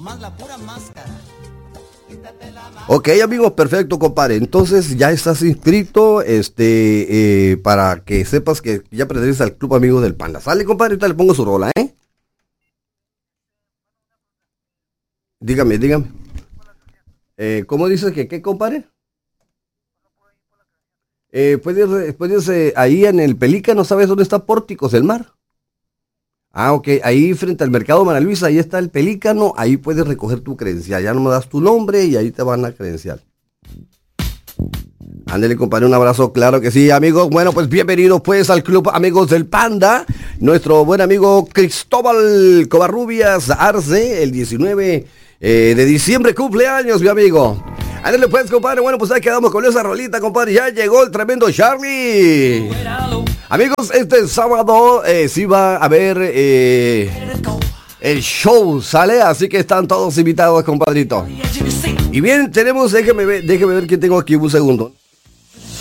Nomás la pura máscara. Ok, amigos, perfecto, compadre. Entonces ya estás inscrito, para que sepas que ya perteneces al Club Amigos del Panda. Sale, compadre, ahorita le pongo su rola, ¿eh? Dígame. ¿Cómo dices que qué, compadre? Puedes ahí en el Pelícano, ¿sabes dónde está Pórticos del Mar? Ah, ok, ahí frente al Mercado María Luisa, ahí está el Pelícano, ahí puedes recoger tu credencial, ya no me das tu nombre y ahí te van a credenciar. Ándale, compadre, un abrazo, claro que sí, amigos. Bueno, pues bienvenidos pues al Club Amigos del Panda. Nuestro buen amigo Cristóbal Covarrubias Arce, el 19 de diciembre, cumpleaños, mi amigo. Ándale pues, compadre, bueno, pues ahí quedamos con esa rolita, compadre. Ya llegó el tremendo Charlie. Amigos, este sábado sí va a haber el show, ¿sale? Así que están todos invitados, compadrito. Y bien, tenemos, déjeme ver quién tengo aquí un segundo.